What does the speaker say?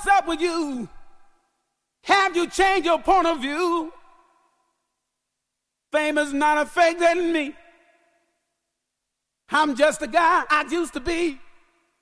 What's up with you? Have you changed your point of view? Fame is not a fake in me. I'm just a guy I used to be.